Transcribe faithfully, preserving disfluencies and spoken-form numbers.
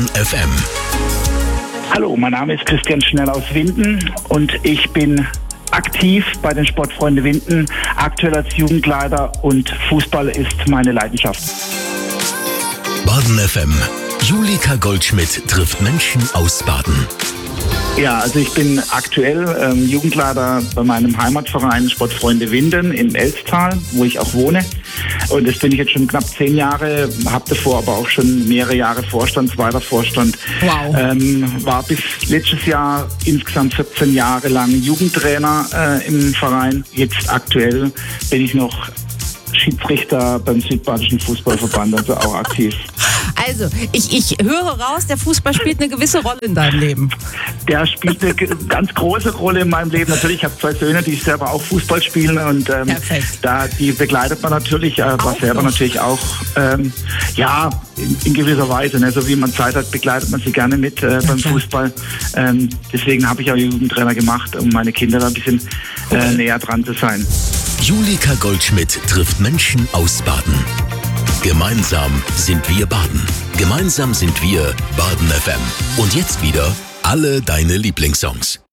Baden F M. Hallo, mein Name ist Christian Schnell aus Winden und ich bin aktiv bei den Sportfreunde Winden, aktuell als Jugendleiter, und Fußball ist meine Leidenschaft. Baden F M. Julika Goldschmidt trifft Menschen aus Baden. Ja, also ich bin aktuell ähm, Jugendleiter bei meinem Heimatverein Sportfreunde Winden im Elztal, wo ich auch wohne. Und das bin ich jetzt schon knapp zehn Jahre, habe davor aber auch schon mehrere Jahre Vorstand, zweiter Vorstand. Wow. Ähm, war bis letztes Jahr insgesamt vierzehn Jahre lang Jugendtrainer äh, im Verein. Jetzt aktuell bin ich noch Schiedsrichter beim Südbadischen Fußballverband, also auch aktiv. Also, ich, ich höre raus, der Fußball spielt eine gewisse Rolle in deinem Leben. Der spielt eine ganz große Rolle in meinem Leben. Natürlich, ich habe zwei Söhne, die selber auch Fußball spielen, und ähm, da die begleitet man natürlich, äh, war selber noch. natürlich auch, ähm, ja, in, in gewisser Weise. Ne? So wie man Zeit hat, begleitet man sie gerne mit äh, beim klar. Fußball. Ähm, deswegen habe ich auch Jugendtrainer gemacht, um meine Kinder da ein bisschen äh, okay. näher dran zu sein. Julika Goldschmidt trifft Menschen aus Baden. Gemeinsam sind wir Baden. Gemeinsam sind wir Baden F M. Und jetzt wieder alle deine Lieblingssongs.